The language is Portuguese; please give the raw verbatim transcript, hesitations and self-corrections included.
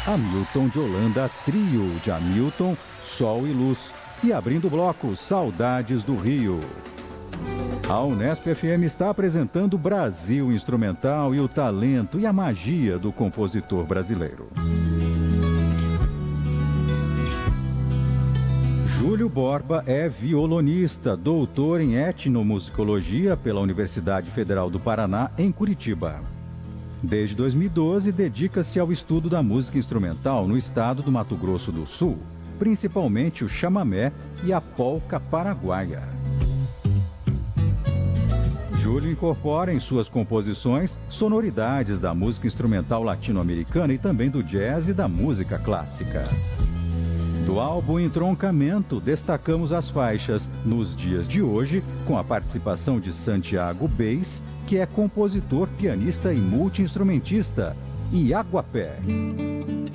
Hamilton de Holanda, trio de Hamilton, Sol e Luz. E abrindo o bloco, Saudades do Rio. A Unesp F M está apresentando Brasil Instrumental e o talento e a magia do compositor brasileiro. Júlio Borba é violonista, doutor em etnomusicologia pela Universidade Federal do Paraná, em Curitiba. Desde dois mil e doze, dedica-se ao estudo da música instrumental no estado do Mato Grosso do Sul, principalmente o chamamé e a polca paraguaia. Júlio incorpora em suas composições sonoridades da música instrumental latino-americana e também do jazz e da música clássica. Do álbum Entroncamento, destacamos as faixas Nos Dias de Hoje, com a participação de Santiago Beis, que é compositor, pianista e multi-instrumentista, e Aguapé.